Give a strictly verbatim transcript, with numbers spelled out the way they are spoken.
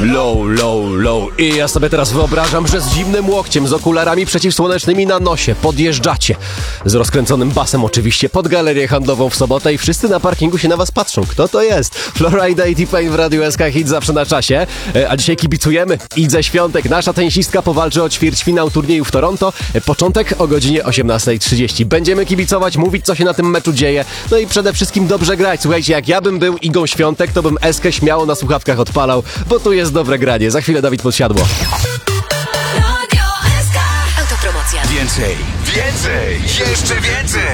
Low, low, low. I ja sobie teraz wyobrażam, że z zimnym łokciem, z okularami przeciwsłonecznymi na nosie podjeżdżacie. Z rozkręconym basem oczywiście pod galerię handlową w sobotę i wszyscy na parkingu się na was patrzą. Kto to jest? Florida i T-Pain w Radiu S K Hit zawsze na czasie. E, A dzisiaj kibicujemy Idze Świątek. Nasza tenisistka powalczy o ćwierćfinał turnieju w Toronto. E, Początek o godzinie osiemnasta trzydzieści. Będziemy kibicować, mówić co się na tym meczu dzieje. No i przede wszystkim dobrze grać. Słuchajcie, jak ja bym był Igą Świątek, to bym Eskę śmiało na słuchawkach odpalał, bo tu jest dobre granie. Za chwilę Dawid Podsiadło. Radio S K. Autopromocja. Więcej, więcej, jeszcze więcej!